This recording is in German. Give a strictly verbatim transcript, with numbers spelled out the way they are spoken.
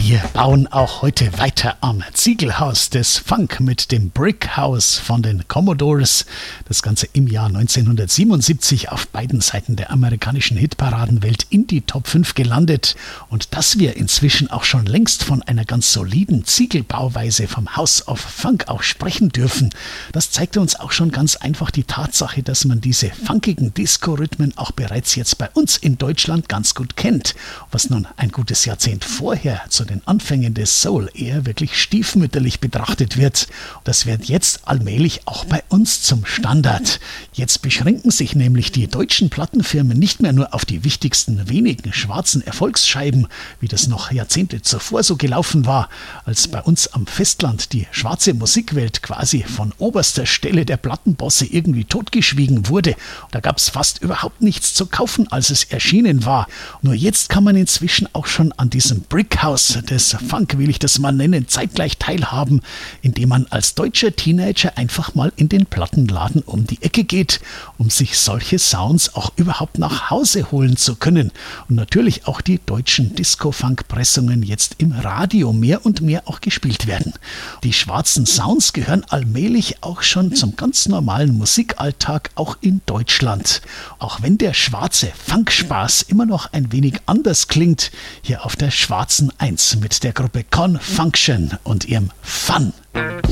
Wir bauen auch heute weiter am Ziegelhaus des Funk mit dem Brick House von den Commodores. Das Ganze im Jahr neunzehnhundertsiebenundsiebzig auf beiden Seiten der amerikanischen Hitparadenwelt in die Top fünf gelandet. Und dass wir inzwischen auch schon längst von einer ganz soliden Ziegelbauweise vom House of Funk auch sprechen dürfen, das zeigte uns auch schon ganz einfach die Tatsache, dass man diese funkigen Disco-Rhythmen auch bereits jetzt bei uns in Deutschland ganz gut kennt, was nun ein gutes Jahrzehnt vorher zu den Anfängen des Soul eher wirklich stiefmütterlich betrachtet wird. Das wird jetzt allmählich auch bei uns zum Standard. Jetzt beschränken sich nämlich die deutschen Plattenfirmen nicht mehr nur auf die wichtigsten wenigen schwarzen Erfolgsscheiben, wie das noch Jahrzehnte zuvor so gelaufen war, als bei uns am Festland die schwarze Musikwelt quasi von oberster Stelle der Plattenbosse irgendwie totgeschwiegen wurde. Da gab es fast überhaupt nichts zu kaufen, als es erschienen war. Nur jetzt kann man inzwischen auch schon an diesem Brick House des Funk, will ich das mal nennen, zeitgleich teilhaben, indem man als deutscher Teenager einfach mal in den Plattenladen um die Ecke geht, um sich solche Sounds auch überhaupt nach Hause holen zu können. Und natürlich auch die deutschen Disco-Funk-Pressungen jetzt im Radio mehr und mehr auch gespielt werden. Die schwarzen Sounds gehören allmählich auch schon zum ganz normalen Musikalltag auch in Deutschland. Auch wenn der schwarze Funkspaß immer noch ein wenig anders klingt, hier auf der schwarzen eins mit der Gruppe Con Function und ihrem Fun.